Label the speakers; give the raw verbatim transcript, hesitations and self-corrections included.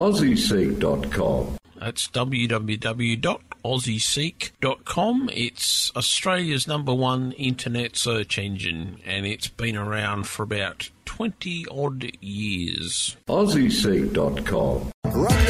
Speaker 1: aussie seek dot com.
Speaker 2: That's w w w dot aussie seek dot com. It's Australia's number one internet search engine, and it's been around for about twenty odd years.
Speaker 1: aussie seek dot com.
Speaker 3: Run